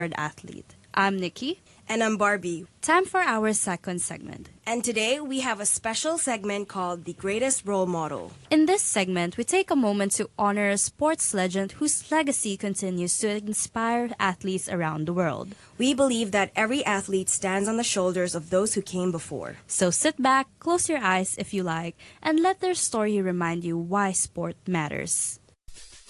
athlete. I'm Nikki. And I'm Barbie. Time for our second segment. And today we have a special segment called The Greatest Role Model. In this segment, we take a moment to honor a sports legend whose legacy continues to inspire athletes around the world. We believe that every athlete stands on the shoulders of those who came before. So sit back, close your eyes if you like, and let their story remind you why sport matters.